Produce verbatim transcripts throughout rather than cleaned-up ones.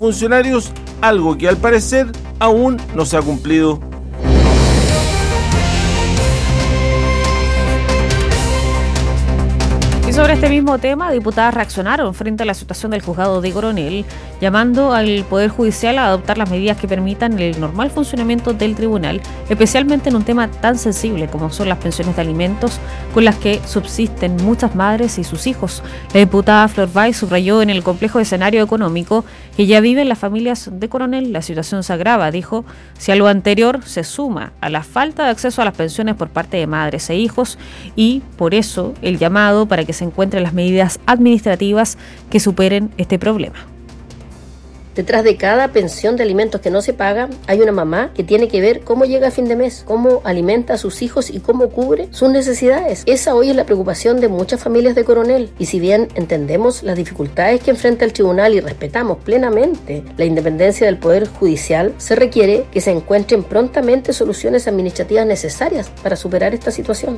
funcionarios, algo que al parecer aún no se ha cumplido. Y sobre este mismo tema, diputadas reaccionaron frente a la situación del juzgado de Coronel, llamando al Poder Judicial a adoptar las medidas que permitan el normal funcionamiento del tribunal, especialmente en un tema tan sensible como son las pensiones de alimentos con las que subsisten muchas madres y sus hijos. La diputada Flor Bay subrayó en el complejo escenario económico que ya viven las familias de Coronel, la situación se agrava, dijo, si a lo anterior se suma a la falta de acceso a las pensiones por parte de madres e hijos, y por eso el llamado para que se encuentren las medidas administrativas que superen este problema. Detrás de cada pensión de alimentos que no se paga, hay una mamá que tiene que ver cómo llega a fin de mes, cómo alimenta a sus hijos y cómo cubre sus necesidades. Esa hoy es la preocupación de muchas familias de Coronel. Y si bien entendemos las dificultades que enfrenta el tribunal y respetamos plenamente la independencia del Poder Judicial, se requiere que se encuentren prontamente soluciones administrativas necesarias para superar esta situación.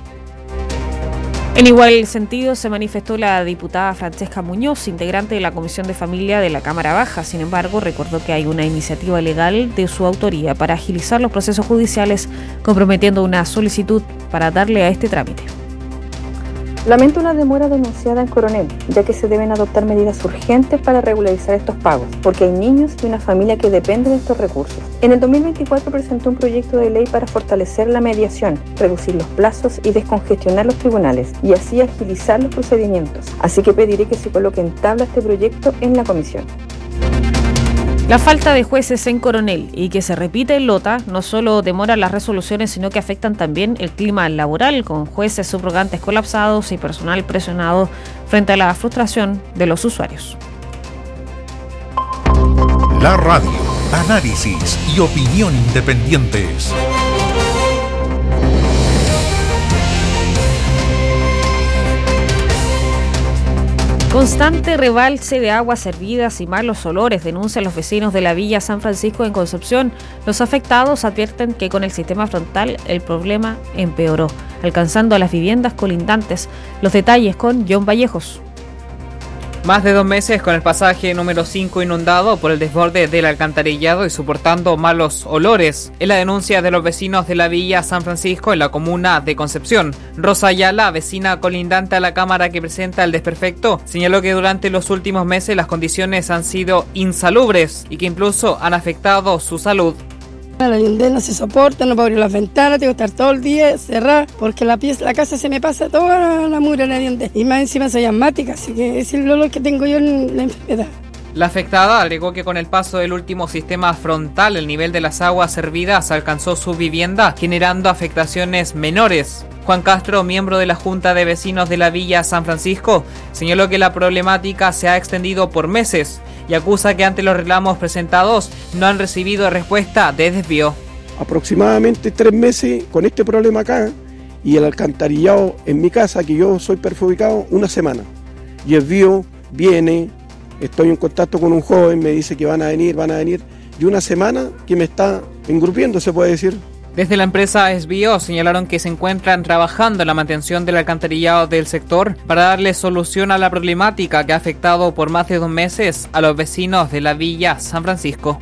En igual sentido, se manifestó la diputada Francesca Muñoz, integrante de la Comisión de Familia de la Cámara Baja. Sin embargo, recordó que hay una iniciativa legal de su autoría para agilizar los procesos judiciales, comprometiendo una solicitud para darle a este trámite. Lamento la demora denunciada en Coronel, ya que se deben adoptar medidas urgentes para regularizar estos pagos, porque hay niños y una familia que dependen de estos recursos. En el dos mil veinticuatro presentó un proyecto de ley para fortalecer la mediación, reducir los plazos y descongestionar los tribunales, y así agilizar los procedimientos. Así que pediré que se coloque en tabla este proyecto en la comisión. La falta de jueces en Coronel y que se repite en Lota no solo demora las resoluciones, sino que afectan también el clima laboral, con jueces subrogantes colapsados y personal presionado frente a la frustración de los usuarios. La radio, análisis y opinión independientes. Constante rebalse de aguas hervidas y malos olores denuncian los vecinos de la Villa San Francisco en Concepción. Los afectados advierten que con el sistema frontal el problema empeoró, alcanzando a las viviendas colindantes. Los detalles con John Vallejos. Más de dos meses con el pasaje número cinco inundado por el desborde del alcantarillado y soportando malos olores. Es la denuncia de los vecinos de la Villa San Francisco en la comuna de Concepción. Rosa Ayala, vecina colindante a la cámara que presenta el desperfecto, señaló que durante los últimos meses las condiciones han sido insalubres y que incluso han afectado su salud. La lluvia no se soporta, no puedo abrir las ventanas, tengo que estar todo el día cerrada porque la pieza, la casa se me pasa toda la mugre en la diente. Y más encima soy asmática, así que es el dolor que tengo yo en la enfermedad. La afectada agregó que con el paso del último sistema frontal, el nivel de las aguas servidas alcanzó su vivienda, generando afectaciones menores. Juan Castro, miembro de la Junta de Vecinos de la Villa San Francisco, señaló que la problemática se ha extendido por meses y acusa que ante los reclamos presentados no han recibido respuesta de desvío. Aproximadamente tres meses con este problema acá y el alcantarillado en mi casa, que yo soy perjudicado, una semana. Y el desvío viene, estoy en contacto con un joven, me dice que van a venir, van a venir, y una semana que me está engrupiendo, se puede decir. Desde la empresa Esbio señalaron que se encuentran trabajando en la mantención del alcantarillado del sector para darle solución a la problemática que ha afectado por más de dos meses a los vecinos de la Villa San Francisco.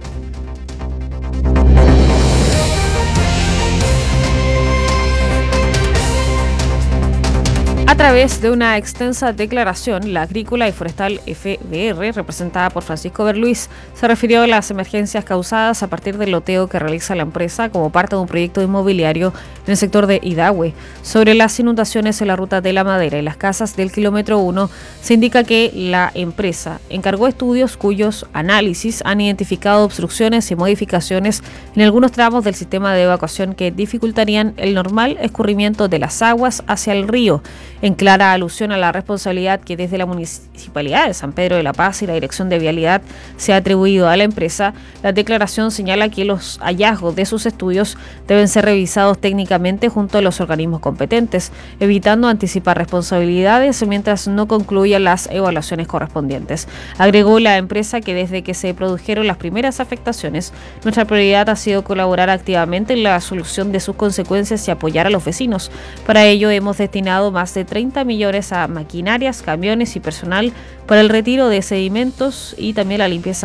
A través de una extensa declaración, la Agrícola y Forestal F B R, representada por Francisco Berluis, se refirió a las emergencias causadas a partir del loteo que realiza la empresa como parte de un proyecto inmobiliario en el sector de Idahue. Sobre las inundaciones en la ruta de la Madera y las casas del kilómetro uno, se indica que la empresa encargó estudios cuyos análisis han identificado obstrucciones y modificaciones en algunos tramos del sistema de evacuación que dificultarían el normal escurrimiento de las aguas hacia el río, en clara alusión a la responsabilidad que desde la Municipalidad de San Pedro de la Paz y la Dirección de Vialidad se ha atribuido a la empresa. La declaración señala que los hallazgos de sus estudios deben ser revisados técnicamente junto a los organismos competentes, evitando anticipar responsabilidades mientras no concluyan las evaluaciones correspondientes. Agregó la empresa que desde que se produjeron las primeras afectaciones, nuestra prioridad ha sido colaborar activamente en la solución de sus consecuencias y apoyar a los vecinos. Para ello hemos destinado más de treinta millones a maquinarias, camiones y personal para el retiro de sedimentos y también la limpieza